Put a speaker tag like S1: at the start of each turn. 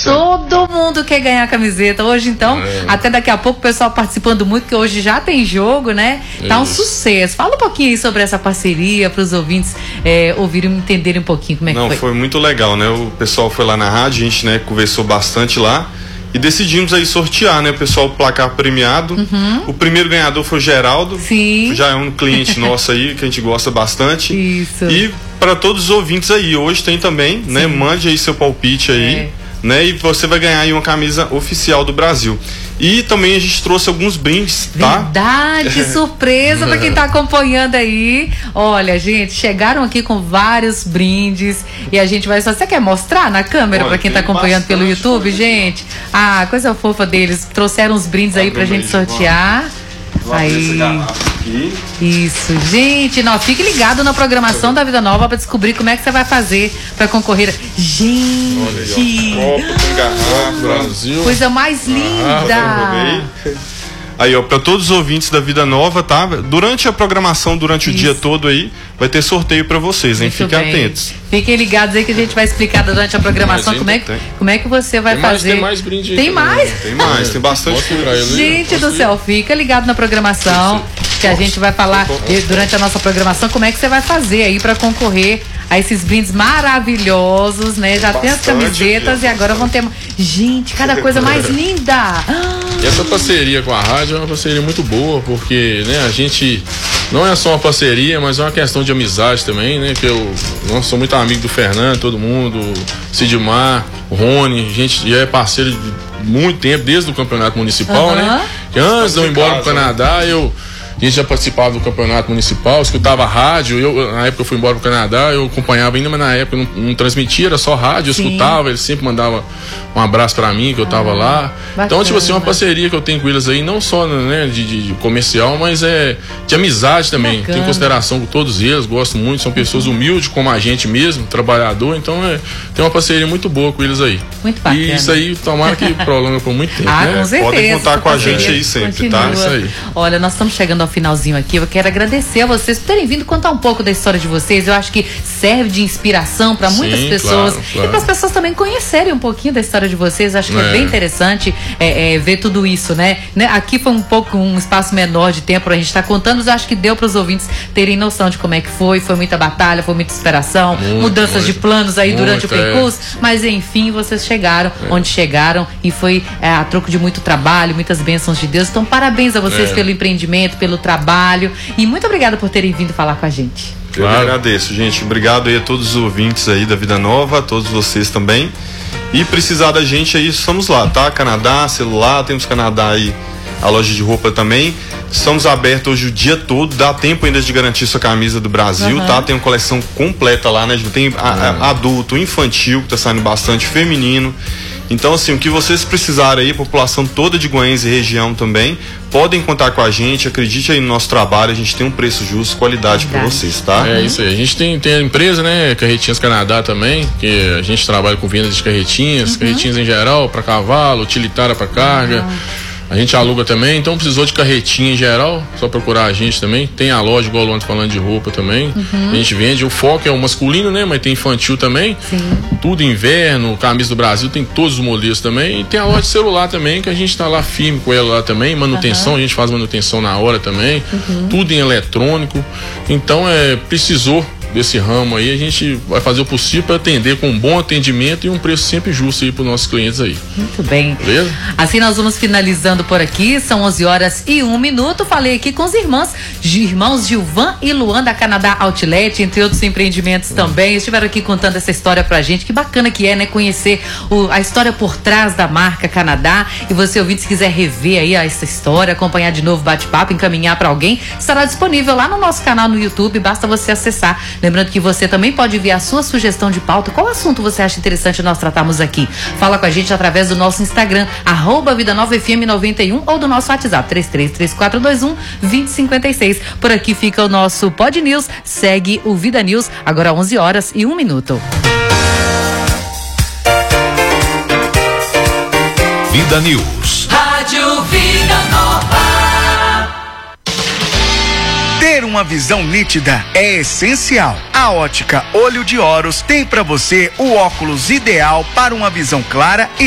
S1: Todo mundo quer ganhar a camiseta. Hoje, então, até daqui a pouco o pessoal participando muito, que hoje já tem jogo, né? Tá um sucesso. Fala um pouquinho aí sobre essa parceria, para os ouvintes ouvirem e entenderem um pouquinho como é que foi.
S2: Não, foi muito legal, né? O pessoal foi lá na rádio, a gente, né, conversou bastante lá. E decidimos aí sortear, né? O pessoal, placar premiado. O primeiro ganhador foi o Geraldo.
S1: Sim.
S2: Já é um cliente nosso aí, que a gente gosta bastante.
S1: Isso.
S2: E para todos os ouvintes aí, hoje tem também, né? Mande aí seu palpite aí, né? E você vai ganhar aí uma camisa oficial do Brasil. E também a gente trouxe alguns brindes, tá?
S1: Verdade, surpresa para quem tá acompanhando aí. Olha, gente, chegaram aqui com vários brindes e a gente vai só... Você quer mostrar na câmera para quem tá acompanhando pelo YouTube, gente? Ah, coisa fofa deles. Trouxeram uns brindes aí pra gente sortear. Aí. Isso, gente, não, fique ligado na programação da Vida Nova para descobrir como é que você vai fazer para concorrer. Gente,
S2: copo com garrafa, Brasil.
S1: Coisa mais linda.
S2: Aí, ó, para todos os ouvintes da Vida Nova, tá? Durante a programação, durante o dia todo aí, vai ter sorteio para vocês, hein? Fiquem atentos.
S1: Fiquem ligados aí que a gente vai explicar durante a programação como é que você vai fazer.
S3: Tem mais brinde.
S1: Tem mais?
S2: Tem mais, tem bastante.
S1: Gente do céu, fica ligado na programação que a gente vai falar durante a nossa programação como é que você vai fazer aí para concorrer a esses brindes maravilhosos, né? Já tem as camisetas e agora vão ter... Gente, cada coisa mais linda!
S3: E essa parceria com a rádio é uma parceria muito boa, porque, né, a gente não é só uma parceria, mas é uma questão de amizade também, né? Que nós somos muito amigos do Fernando, todo mundo, Sidmar, Rony, a gente já é parceiro de muito tempo, desde o campeonato municipal, né? Que antes de eu ir embora pro Canadá, a gente já participava do campeonato municipal, escutava rádio. Na época eu fui embora pro Canadá, eu acompanhava ainda, mas na época não transmitia, era só rádio, eu escutava, ele sempre mandava um abraço pra mim, que eu tava lá. Bacana. Então, tipo assim, uma parceria que eu tenho com eles aí, não só, né, de comercial, mas de amizade também. Bacana. Tenho consideração com todos eles, gosto muito, são pessoas humildes como a gente mesmo, trabalhador, então tem uma parceria muito boa com eles aí.
S1: Muito bacana.
S3: E isso aí, tomara que prolonga por muito tempo, né?
S1: Com certeza.
S2: Podem contar com a gente aí sempre, tá?
S1: Isso aí. Olha, nós estamos chegando ao finalzinho aqui, eu quero agradecer a vocês por terem vindo contar um pouco da história de vocês. Eu acho que serve de inspiração para muitas pessoas, claro. E para as pessoas também conhecerem um pouquinho da história de vocês. Acho que é bem interessante ver tudo isso, né? Aqui foi um espaço menor de tempo pra gente estar contando, mas acho que deu para os ouvintes terem noção de como é que foi muita batalha, foi muita superação, mudanças de planos aí durante o percurso, mas enfim, vocês chegaram onde chegaram e foi a troco de muito trabalho, muitas bênçãos de Deus. Então parabéns a vocês pelo empreendimento, pelo trabalho, e muito obrigada por terem vindo falar com a gente.
S2: Eu agradeço, gente. Obrigado aí a todos os ouvintes aí da Vida Nova, a todos vocês também. E precisar da gente aí, estamos lá, tá? Canadá, celular, temos Canadá aí, a loja de roupa também. Estamos abertos hoje o dia todo, dá tempo ainda de garantir sua camisa do Brasil, tá? Tem uma coleção completa lá, né? Tem adulto, infantil, que tá saindo bastante, feminino. Então, assim, o que vocês precisarem aí, população toda de Goiânia e região também, podem contar com a gente, acredite aí no nosso trabalho, a gente tem um preço justo, qualidade para vocês, tá?
S3: É isso aí, a gente tem a empresa, né, Carretinhas Canadá também, que a gente trabalha com vendas de carretinhas, carretinhas em geral, para cavalo, utilitária para carga. A gente aluga também, então precisou de carretinha em geral, só procurar a gente também. Tem a loja, igual o Luan falando, de roupa também. A gente vende, o foco é o masculino, né? Mas tem infantil também. Tudo inverno, camisa do Brasil, tem todos os modelos também. E tem a loja de celular também, que a gente tá lá firme com ela lá também. Manutenção, a gente faz manutenção na hora também. Tudo em eletrônico. Então, precisou desse ramo aí, a gente vai fazer o possível para atender com um bom atendimento e um preço sempre justo aí para os nossos clientes aí.
S1: Muito bem.
S3: Beleza?
S1: Assim nós vamos finalizando por aqui, são 11h01. Falei aqui com os irmãos Gilvan e Luan da Canadá Outlet, entre outros empreendimentos também. Estiveram aqui contando essa história pra gente. Que bacana que é, né? Conhecer a história por trás da marca Canadá. E você, ouvinte, se quiser rever aí essa história, acompanhar de novo o bate-papo, encaminhar para alguém, estará disponível lá no nosso canal no YouTube, basta você acessar. Lembrando que você também pode enviar a sua sugestão de pauta. Qual assunto você acha interessante nós tratarmos aqui? Fala com a gente através do nosso Instagram, @Vida Nova FM 91, ou do nosso WhatsApp, 333421-2056. Por aqui fica o nosso Pod News. Segue o Vida News, agora 11h01.
S4: Vida News.
S5: Rádio Vida Nova.
S6: Ter uma visão nítida é essencial. A Ótica Olho de Horus tem para você o óculos ideal para uma visão clara e